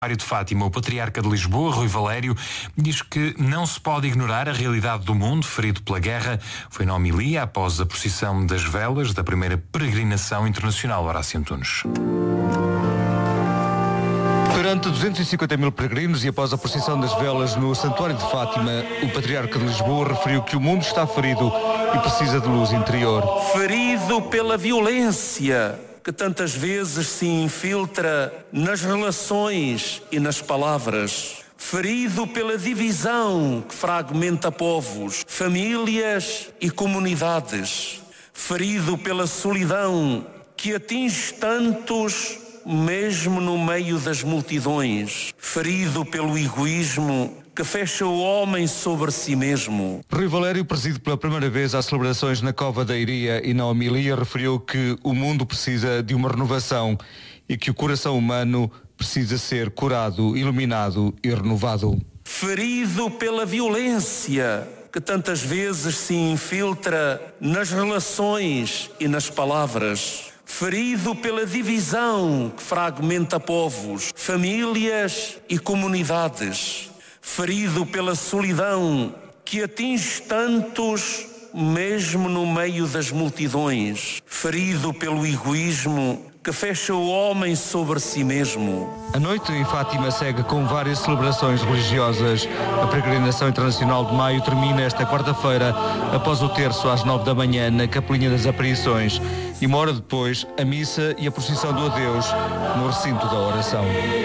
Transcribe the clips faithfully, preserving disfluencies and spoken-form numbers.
Mário de Fátima, o patriarca de Lisboa, Rui Valério, diz que não se pode ignorar a realidade do mundo ferido pela guerra. Foi na homilia após a procissão das velas da primeira peregrinação internacional. Horácio Antunes. Perante duzentos e cinquenta mil peregrinos e após a procissão das velas no Santuário de Fátima, o patriarca de Lisboa referiu que o mundo está ferido e precisa de luz interior. Ferido pela violência que tantas vezes se infiltra nas relações e nas palavras. Ferido pela divisão que fragmenta povos, famílias e comunidades. Ferido pela solidão que atinge tantos mesmo no meio das multidões. Ferido pelo egoísmo que fecha o homem sobre si mesmo. Rui Valério, preside pela primeira vez às celebrações na Cova da Iria e na homilia, referiu que o mundo precisa de uma renovação e que o coração humano precisa ser curado, iluminado e renovado. Ferido pela violência que tantas vezes se infiltra nas relações e nas palavras. Ferido pela divisão que fragmenta povos, famílias e comunidades. Ferido pela solidão que atinge tantos mesmo no meio das multidões. Ferido pelo egoísmo que fecha o homem sobre si mesmo. A noite em Fátima segue com várias celebrações religiosas. A peregrinação internacional de maio termina esta quarta-feira, após o terço às nove da manhã na Capelinha das Aparições. E uma hora depois, a missa e a procissão do adeus no recinto da oração.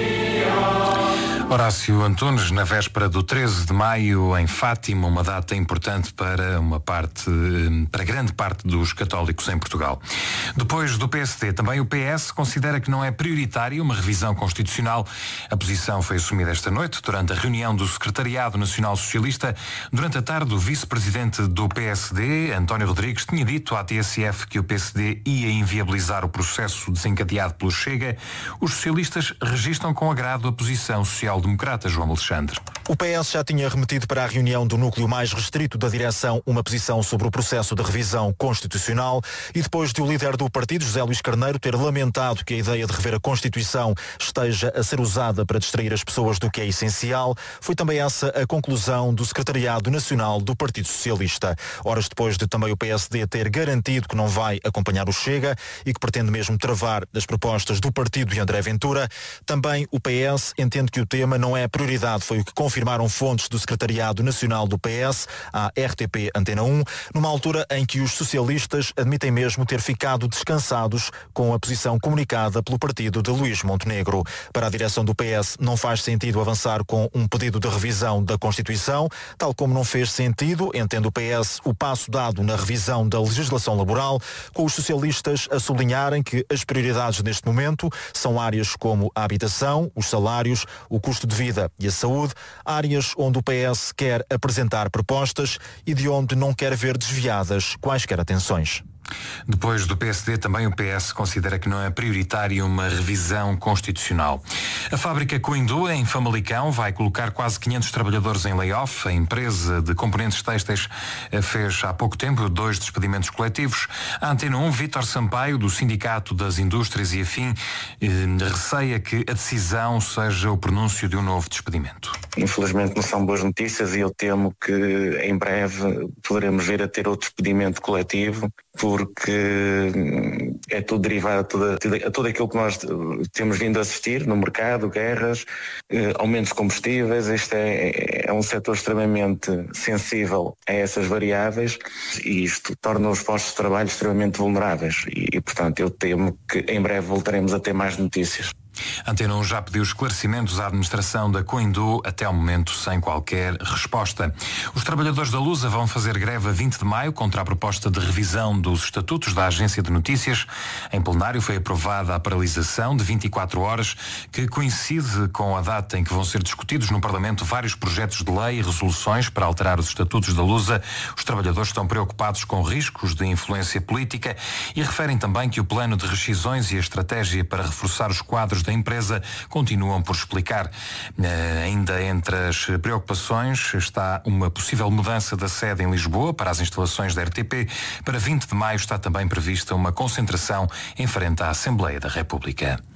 Horácio Antunes, na véspera do treze de maio, em Fátima, uma data importante para uma parte, para grande parte dos católicos em Portugal. Depois do P S D, também o P S considera que não é prioritária uma revisão constitucional. A posição foi assumida esta noite durante a reunião do Secretariado Nacional Socialista. Durante a tarde, o vice-presidente do P S D, António Rodrigues, tinha dito à T S F que o P S D ia inviabilizar o processo desencadeado pelo Chega. Os socialistas registram com agrado a posição social democrata, João Alexandre. O P S já tinha remetido para a reunião do núcleo mais restrito da direção uma posição sobre o processo de revisão constitucional e depois de o líder do partido, José Luís Carneiro, ter lamentado que a ideia de rever a Constituição esteja a ser usada para distrair as pessoas do que é essencial, foi também essa a conclusão do Secretariado Nacional do Partido Socialista. Horas depois de também o P S D ter garantido que não vai acompanhar o Chega e que pretende mesmo travar das propostas do partido de André Ventura, também o P S entende que o tema não é prioridade, foi o que confirmaram fontes do Secretariado Nacional do P S à R T P Antena um, numa altura em que os socialistas admitem mesmo ter ficado descansados com a posição comunicada pelo partido de Luís Montenegro. Para a direção do P S não faz sentido avançar com um pedido de revisão da Constituição, tal como não fez sentido, entende o P S, o passo dado na revisão da legislação laboral, com os socialistas a sublinharem que as prioridades neste momento são áreas como a habitação, os salários, o custo de vida e a saúde, áreas onde o P S quer apresentar propostas e de onde não quer ver desviadas quaisquer atenções. Depois do P S D, também o P S considera que não é prioritária uma revisão constitucional. A fábrica Coindô, em Famalicão, vai colocar quase quinhentos trabalhadores em layoff. A empresa de componentes têxteis fez há pouco tempo dois despedimentos coletivos. A Antena um, Vítor Sampaio, do Sindicato das Indústrias e Afim, eh, receia que a decisão seja o pronúncio de um novo despedimento. Infelizmente não são boas notícias e eu temo que em breve poderemos vir a ter outro despedimento coletivo, porque é tudo derivado a tudo, a tudo aquilo que nós temos vindo a assistir no mercado, guerras, eh, aumentos de combustíveis. Isto é, é um setor extremamente sensível a essas variáveis e isto torna os postos de trabalho extremamente vulneráveis e, e portanto, eu temo que em breve voltaremos a ter mais notícias. A Antena um já pediu esclarecimentos à administração da Coindô, até ao momento sem qualquer resposta. Os trabalhadores da Lusa vão fazer greve a vinte de maio contra a proposta de revisão dos estatutos da Agência de Notícias. Em plenário foi aprovada a paralisação de vinte e quatro horas, que coincide com a data em que vão ser discutidos no Parlamento vários projetos de lei e resoluções para alterar os estatutos da Lusa. Os trabalhadores estão preocupados com riscos de influência política e referem também que o plano de rescisões e a estratégia para reforçar os quadros da empresa continuam por explicar. Uh, ainda entre as preocupações está uma possível mudança da sede em Lisboa para as instalações da R T P. Para vinte de maio está também prevista uma concentração em frente à Assembleia da República.